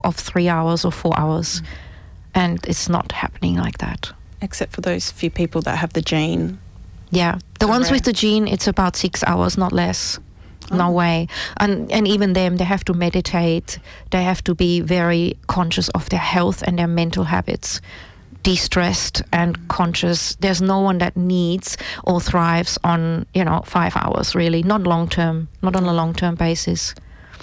of 3 hours or 4 hours. And it's not happening like that. Except for those few people that have the gene. Yeah, the ones with the gene, it's about 6 hours, not less. No way. And even them, they have to meditate. They have to be very conscious of their health and their mental habits, de-stressed and conscious. There's no one that needs or thrives on, 5 hours, really. Not long-term, not on a long-term basis.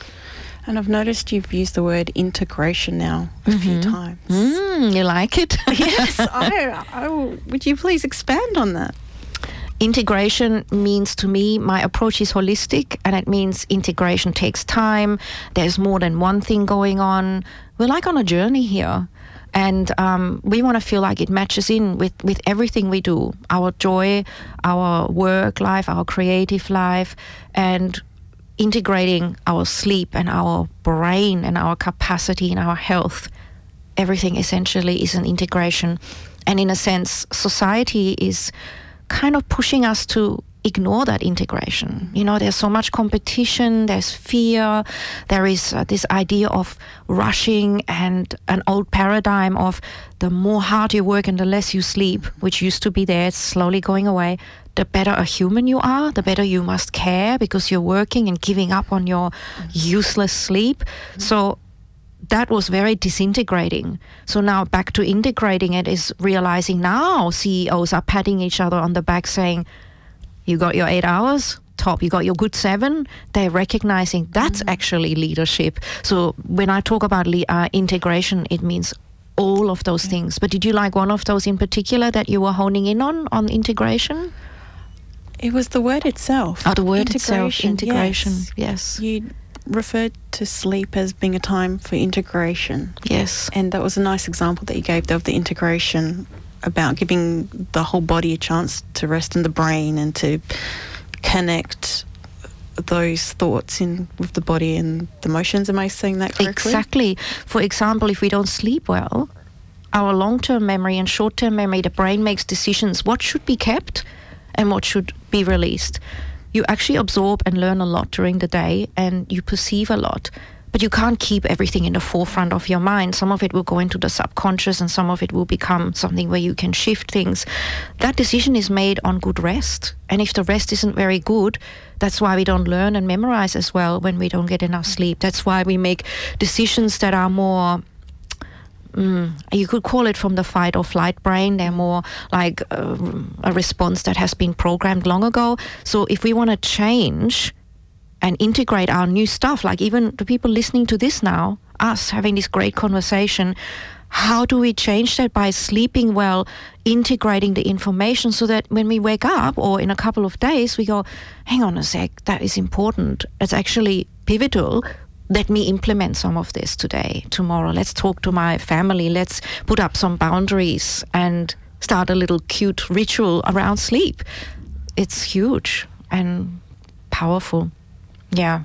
And I've noticed you've used the word integration now a few times. You like it? Yes. Would you please expand on that? Integration means, to me, my approach is holistic, and it means integration takes time. There's more than one thing going on. We're like on a journey here, and we want to feel like it matches in with everything we do, our joy, our work life, our creative life, and integrating our sleep and our brain and our capacity and our health. Everything essentially is an integration. And in a sense, society is kind of pushing us to ignore that integration. There's so much competition, there's fear, there is this idea of rushing and an old paradigm of the more hard you work and the less you sleep, which used to be there, it's slowly going away. The better a human you are, the better you must care because you're working and giving up on your useless sleep. So that was very disintegrating. So now back to integrating it is realizing now CEOs are patting each other on the back saying, you got your 8 hours, top, you got your good 7. They're recognizing that's actually leadership. So when I talk about integration, it means all of those things. But did you like one of those in particular that you were honing in on integration? It was the word itself. Oh, the word itself, integration, yes. You referred to sleep as being a time for integration. Yes. And that was a nice example that you gave there of the integration, about giving the whole body a chance to rest in the brain and to connect those thoughts in with the body and the emotions. Am I saying that correctly? Exactly. For example, if we don't sleep well, our long-term memory and short-term memory, the brain makes decisions what should be kept and what should be released. You actually absorb and learn a lot during the day, and you perceive a lot. But you can't keep everything in the forefront of your mind. Some of it will go into the subconscious, and some of it will become something where you can shift things. That decision is made on good rest. And if the rest isn't very good, that's why we don't learn and memorize as well when we don't get enough sleep. That's why we make decisions that are more, you could call it from the fight or flight brain. They're more like a response that has been programmed long ago. So if we want to change and integrate our new stuff, like even the people listening to this now, us having this great conversation, how do we change that? By sleeping well, integrating the information so that when we wake up or in a couple of days, we go, hang on a sec, that is important. It's actually pivotal. Let me implement some of this today, tomorrow. Let's talk to my family. Let's put up some boundaries and start a little cute ritual around sleep. It's huge and powerful. Yeah.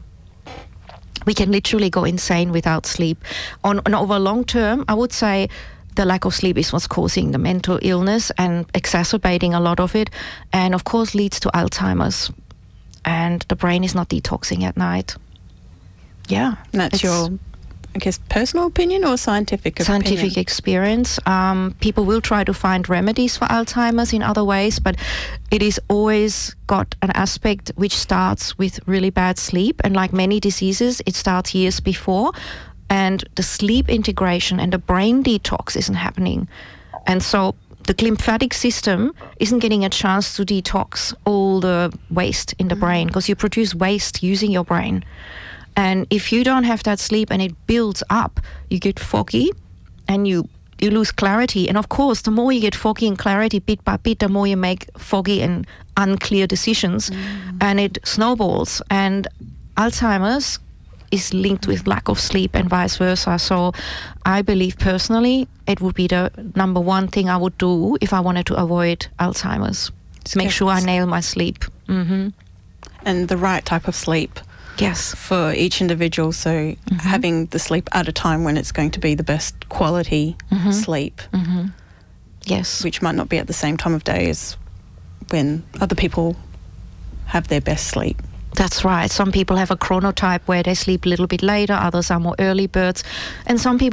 We can literally go insane without sleep. On over long term, I would say the lack of sleep is what's causing the mental illness and exacerbating a lot of it, and of course leads to Alzheimer's. And the brain is not detoxing at night. Yeah. That's your, I guess, personal opinion or scientific opinion? Scientific experience. People will try to find remedies for Alzheimer's in other ways, but it is always got an aspect which starts with really bad sleep. And like many diseases, it starts years before. And the sleep integration and the brain detox isn't happening. And so the glymphatic system isn't getting a chance to detox all the waste in the brain, because you produce waste using your brain. And if you don't have that sleep and it builds up, you get foggy and you lose clarity. And of course, the more you get foggy and clarity bit by bit, the more you make foggy and unclear decisions, and it snowballs. And Alzheimer's is linked with lack of sleep and vice versa. So I believe personally it would be the number one thing I would do if I wanted to avoid Alzheimer's. Make sure I nail my sleep. And the right type of sleep. Yes. For each individual. So having the sleep at a time when it's going to be the best quality sleep. Yes. Which might not be at the same time of day as when other people have their best sleep. That's right. Some people have a chronotype where they sleep a little bit later, others are more early birds, and some people